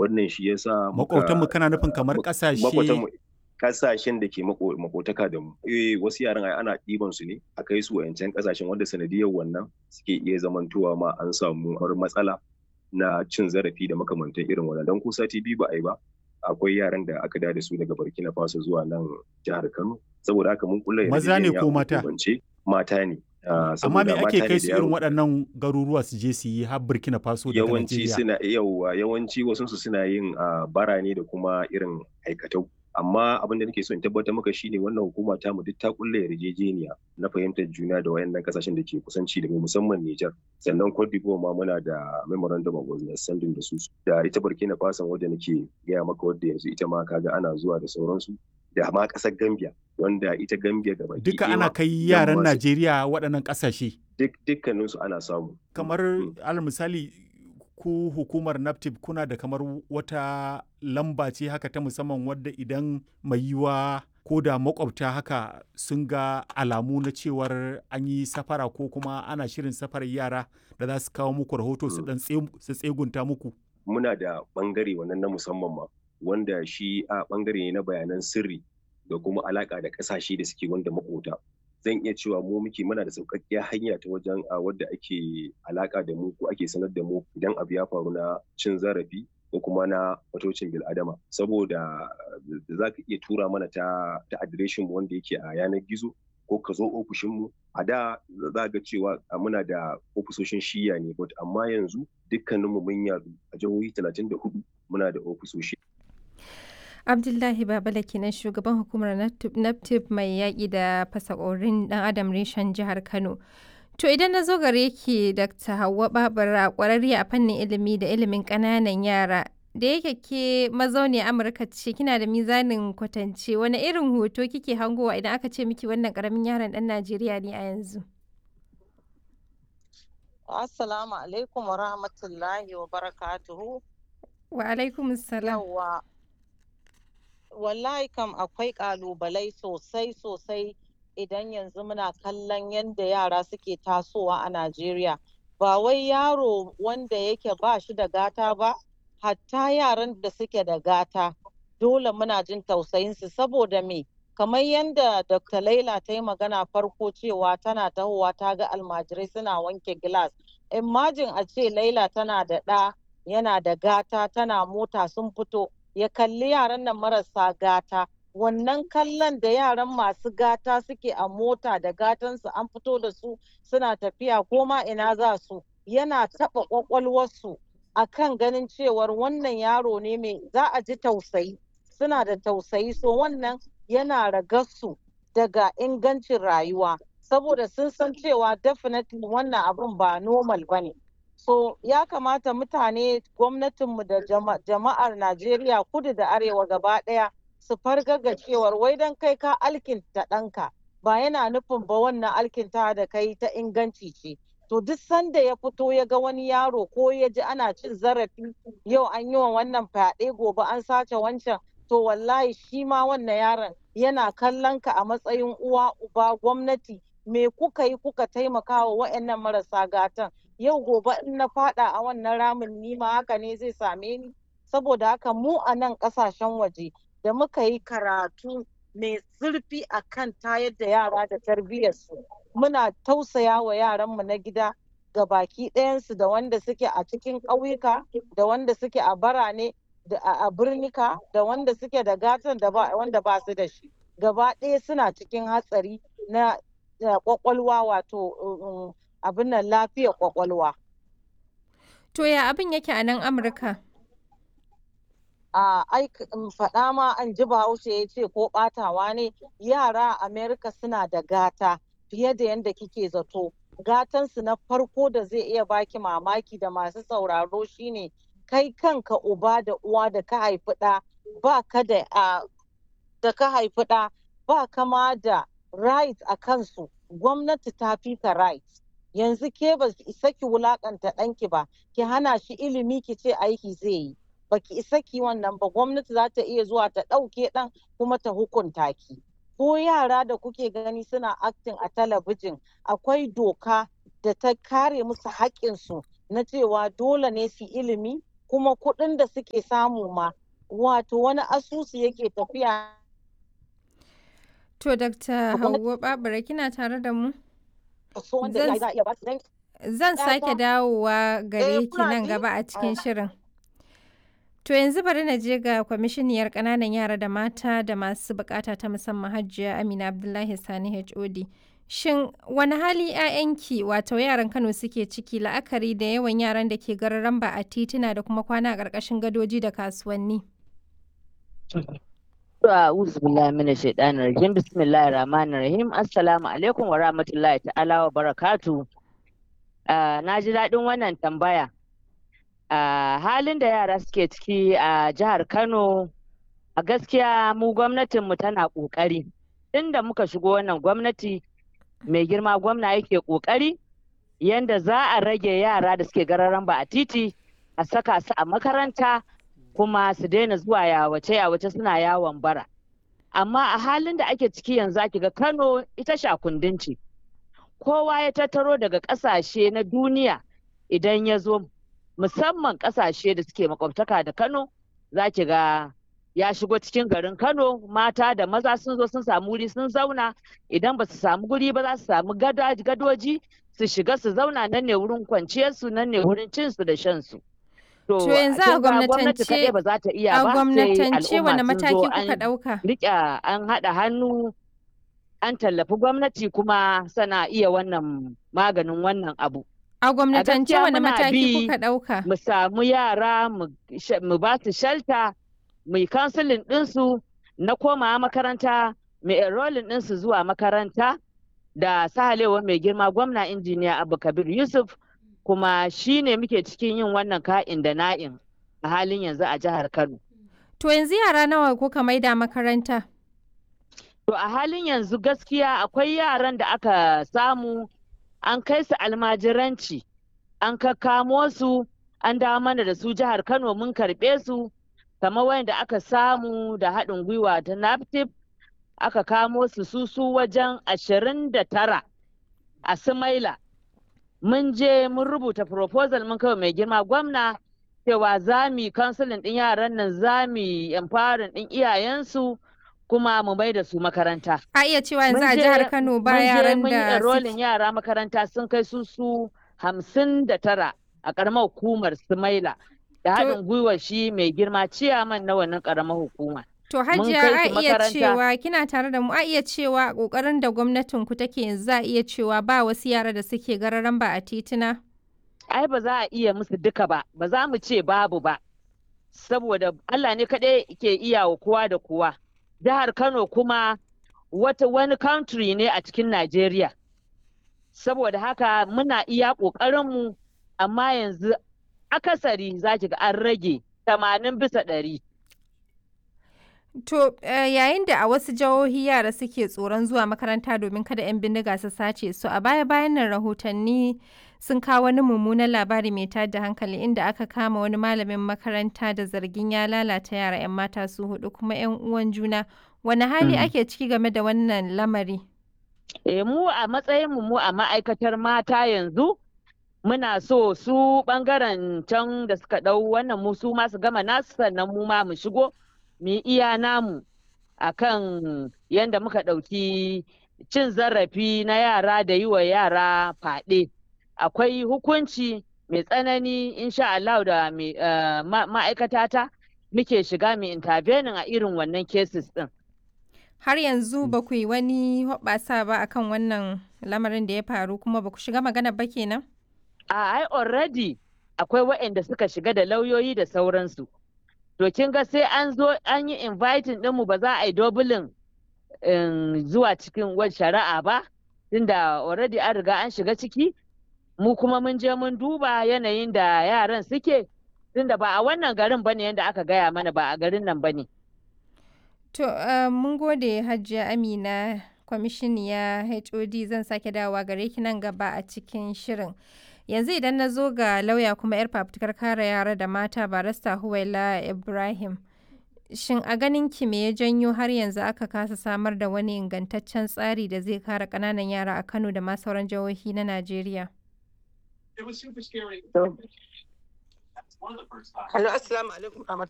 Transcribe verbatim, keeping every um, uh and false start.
Wannan shi ya sa Maƙwabtanmu muka kana nufin kamar ƙasashe. maƙwabtanmu ƙasashen da ke maƙotaka da mu. Eh, wasu yaran ai ana ɗiban su ne a kai su wayancan ƙasashen wanda sanadiyyar wannan suke iya zamantowa ma an samu har matsala na cin zarafi da makamantan irin wannan. Don ko sati biyu ba a yi ba, akwai yaran da aka dawo da su daga Burkina Faso zuwa nan jihar Kano. Saboda haka mun ƙulla Maza ne yarjejeniya ko a mata? hukumance, mata ne. Ah, Amma me saboda ake mata kai ne su da irin yaro waɗannan garuruwa su je su yi har Burkina Faso daga yawanci Najeriya? suna yauwa yawanci wasunsu suna yin ah, bara ne da kuma irin aikatau. Amma abin da nake so in tabbatar maka shine wannan hukuma tamu duk ta kulle yarjejeniya na fahimtar juna da wayannan kasashen da ke kusanci da mu musamman Nijar. Sannan Cote d'Ivoire ma muna da memorandum of understanding da su. Da ita Burkina Faso wadda nake gaya maka wadda yanzu ita ma kaga ana zuwa da sauransu. Da ma ƙasar Gambia wanda ita Gambia gaba Duka ana kai yaran Najeriya waɗannan ƙasashe. Duk dukkaninsu ana samu. Kamar alal misali ku hukumar NAFTIP kuna da kamar wata lamba ce haka ta musamman wadda idan mai yiwa ko da makwabta haka sun ga alamu na cewar an yi safara ko kuma ana shirin safarar yara da za su kawo muku rahoto su dan su tsegunta muku. Muna da bangare wannan na musamman ma wanda shi a bangare ne na bayanan sirri da kuma alaka da kasashe da suke wanda makota. Zan iya cewa mu muke muna da sauƙaƙƙiyar hanya ta wajen a wadda ake alaƙa da mu ko ake sanar da mu idan abu ya faru na cin zarafi ko kuma na fatocin bil'adama, saboda za ka iya tura mana ta ta adireshin mu wanda yake a yanar gizo ko ka zo ofishin mu. A da za ga cewa muna da ofisoshin shiya ne, but amma yanzu dukkaninmu mun yadu a jihohi talatin da hudu muna da ofisoshi. Abdullahi Babala kenan shugaban hukumar NAFTIP mai yaƙi da fasakorin ɗan adam reshen jihar Kano. To idan na zo gare ki Dakta Hauwa Babura ƙwararriya a fannin ilimi da ilimin ƙananan yara. Da yake ke mazauniyar Amurka ce kina da mizanin kwatance wani irin hoto kike hangowa idan aka ce miki wannan ƙaramin yaron ɗan Najeriya ne a yanzu? Assalamu alaikum wa rahmatullahi wa barakatuhu. Wa alaikum salam. Yawwa. Wallahi kam akwai ƙalubalai sosai sosai idan yanzu muna kallon yadda yara suke tasowa a Najeriya. Ba wai yaro wanda yake ba shi da gata ba, hatta yaran da suke da gata dole muna jin tausayinsu saboda me? Kamar yadda Dokta Laila ta yi magana farko cewa tana tahowa ta ga almajirai suna wanke gilas. Imagine a ce Laila tana da ɗa yana da gata tana mota sun fito. Ya kalli yaran nan marasa gata, wannan kallon da yaran masu gata suke a mota da gatansu an fito da su suna tafiya ko ma ina za su yana taɓa ƙwaƙwalwarsu a kan ganin cewar wannan yaro ne mai za a ji tausayi, suna da tausayi, so wannan yana ragarsu daga ingancin rayuwa saboda sun san cewa definitely wannan abun ba normal ba ne. So ya kamata mutane gwamnatinmu da jama, jama'ar Najeriya kudu da arewa gaba ɗaya su fargaga cewar wai don kai ka alkinta ɗanka ba yana nufin ba wannan alkinta da kai ta inganci ce. To duk sanda ya fito ya ga wani yaro ko ya ji ana cin zarafi yau an yi wa wannan fyaɗe gobe an sace wancan, to wallahi shi ma wannan yaron yana kallon ka a matsayin uwa uba gwamnati me kuka yi kuka taimaka wa waɗannan marasa gatan. Yau gobe in na fada a wannan ramin nima haka ne zai same ni. Saboda haka mu a nan kasashen waje da muka yi karatu mai zurfi a kan tayar da yara da tarbiyyarsu, muna tausaya wa yaranmu na gida ga baki ɗayansu da wanda suke a cikin ƙauyuka da wanda suke a birane da a birnika da wanda suke da gatan da ba wanda ba su da shi. Gaba ɗaya suna cikin hatsari na ƙwaƙwalwa wato abin nan lafiyar kwakwalwa. To ya abin yake a nan Amurka? A ai faɗa ma an ji Bahaushe ya ce ko ɓatawa ne, yara a Amerika suna da gata fiye da yadda kike zato. Gatansu na farko da zai iya baki mamaki da masu sauraro shine kai kanka uba da uwa da ka haifi ɗa ba ka da da ka haifi ɗa ba kama da right a kansu, gwamnati ta fi ka right. Yanzu ke ba ki isa ki wulakanta ɗanki ba, ki hana shi ilimi ki ce aiki zai yi, ba ki isa ki wannan ba, gwamnati za ta iya zuwa ta ɗauke ɗan kuma ta hukunta ki. Ko yara da kuke gani suna acting a talabijin, akwai doka da ta kare musu haƙƙinsu na cewa dole ne su ilimi, kuma kuɗin da suke samu ma wato wani asusu yake tafiya. To Dakta Hauwa Babura kina tare da mu? Zan sake dawowa gare ki nan gaba a cikin shirin. To yanzu bari na je ga kwamishiniyar ƙananan yara da mata da masu bukata ta musamman Hajiya Amina Abdullahi Sani H O D. Shin wani hali 'ya'yanki wato yaran Kano suke ciki la'akari da yawan yaran da ke gararan ba a tituna da kuma kwana a ƙarƙashin gadoji da kasuwanni? A'udhu billahi minash shaitanir rajim. Bismillahir rahmanir rahim. Assalamu alaikum wa rahmatullahi ta'ala wa barakatuh. Na ji daɗin wannan tambaya. Uh, halin da yara suke ciki a uh, jihar Kano a gaskiya mu gwamnatinmu tana ƙoƙari. Tunda muka shigo wannan gwamnati mai girma gwamna yake ƙoƙari yanda za a rage yara da suke gararan ba a titi a saka su a makaranta kuma su daina zuwa yawace yawace suna yawon bara. Amma a halin da ake ciki yanzu ake ga Kano ita shakundin ce. Kowa ya tattaro daga ƙasashe na duniya idan ya zo musamman ƙasashe da suke makwabtaka da Kano za ki ga ya shigo cikin garin Kano mata da maza sun zo sun samu wuri sun zauna idan ba su samu guri ba za su samu gadoji su shiga su zauna nan ne wurin kwanciyarsu nan ne wurin cinsu da shansu. To yanzu a gwamnatance ba za ta iya a ba gwamnatance wani mataki kuka ɗauka? Riƙe an haɗa hannu an tallafi gwamnati kuma sana iya wannan maganin wannan abu. A gwamnatance wani mataki kuka ɗauka? Mu samu yara mu ba su shelter mu yi counseling ɗinsu na komawa makaranta mu enrolling ɗinsu zuwa makaranta da sahalewa mai girma gwamna injiniya Abba Kabir Yusuf kuma shi ne muke cikin yin wannan ka'in da na'in a halin yanzu a jihar Kano. To yanzu yara nawa kuka maida makaranta? To a halin yanzu gaskiya akwai yaran da aka samu an kai su almajiranci an kakkamo su an dawo mana da su jihar Kano mun karɓe su kamar wanda aka samu da haɗin gwiwa ta NAPTIP aka kamo su su su wajen ashirin da tara a Sumaila. Mun je mun rubuta proposal mun kawai mai girma gwamna cewa za mu yi counseling ɗin yaran nan za mu yi empowering ɗin iyayensu kuma mu mai da su makaranta. A iya cewa yanzu a jihar Kano ba yaran da mun yi enrolling yara makaranta sun kai su su hamsin da tara a ƙaramar hukumar Sumaila da haɗin gwiwar shi mai girma ciyaman na wannan ƙaramar hukuma. To Hajiya a iya cewa kina tare da mu a iya cewa ƙoƙarin da gwamnatin ku take yanzu za a iya cewa ba wasu yara da suke gararan ba a tituna? Ai ba za a iya musu duka ba, ba za mu ce babu ba. Saboda Allah ne kaɗai ke iya wa kowa da kowa. Jihar Kano kuma wata wani country ne a cikin Najeriya. Saboda haka muna iya ƙoƙarinmu amma yanzu akasari za ki ga an rage tamanin bisa ɗari. To uh, yayin da a wasu jihohi yara suke tsoron zuwa makaranta domin kada 'yan bindiga su sace su a baya-bayan nan rahotanni sun kawo wani mummunan labari mai tada hankali inda aka kama wani malamin makaranta da zargin ya lalata yara 'yan mata su hudu kuma 'yan uwan juna. Wani hali mm. ake ciki game da wannan lamari? E, mu a matsayin mu a ma'aikatar mata yanzu muna so su bangaren can da suka ɗau wannan mu su ma su gama nasu sannan mu ma mu shigo mu iya namu akan yadda muka ɗauki cin zarafi na yara da yi wa yara faɗe. Akwai hukunci mai tsanani insha Allah da uh, ma'aikatata muke shiga mai intervening a irin wannan cases ɗin. Har yanzu ba ku yi wani hoɓɓasa ba akan wannan lamarin da ya faru kuma ba ku shiga magana ba kenan? A ai already akwai waɗanda suka shiga da lauyoyi da sauransu. To kin ga sai an zo an yi inviting ɗinmu ba za a yi dobulin zuwa cikin wani shari'a ba, tunda already an riga an shiga ciki, mu kuma mun je mun duba yanayin da yaran suke, tunda ba a wannan garin ba ne yadda aka gaya mana ba a garin nan ba ne. To uh, mun gode Hajiya Amina kwamishiniya H O D zan sake dawowa gare ki nan gaba a cikin shirin. Yanzu idan na zo ga lauya kuma 'yar fafutukar kare yara da mata barista Huwaila Ibrahim. Shin a ganin ki me ya janyo har yanzu aka kasa samar da wani ingantaccen tsari da zai kare ƙananan yara a Kano da ma sauran jihohi na Najeriya? Hello, assalamu alaikum.